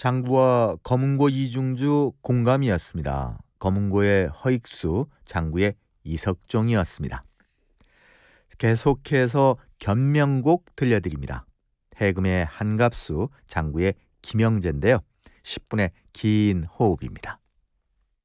장구와 검은고 이중주 공감이었습니다. 검은고의 허익수, 장구의 이석종이었습니다. 계속해서 견명곡 들려드립니다. 해금의 한갑수, 장구의 김영재인데요. 10분의 긴 호흡입니다.